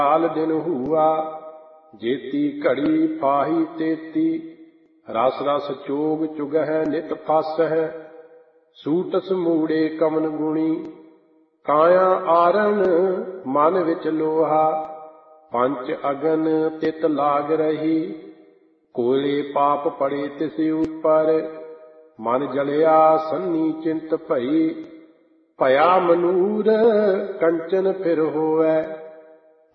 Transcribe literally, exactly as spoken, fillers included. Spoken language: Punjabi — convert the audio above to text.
ਕਾਲ ਦਿਨ ਹੂਆ, ਜੇਤੀ ਘੜੀ ਫਾਹੀ ਤੇਤੀ। ਰਸ ਰਸ ਚੋਗ ਚੁਗਹਿ ਨਿਤ ਫਸਹਿ, ਸੂਟਸ ਮੂੜੇ ਕਵਨ ਗੁਣੀ। ਕਾਇਆ ਆਰਨ ਮਨ ਵਿੱਚ ਲੋਹਾ, ਪੰਚ ਅਗਨ ਤਿਤ ਲਾਗ ਰਹੀ। ਕੋਲੇ ਪਾਪ ਪੜੇ ਤਿਸ ਉਪਰ, ਮਨ ਜਲਿਆ ਸੰਨੀ ਚਿੰਤ ਭਈ। ਭਇਆ ਮਨੂਰ ਕੰਚਨ ਫਿਰ ਹੋਵੈ,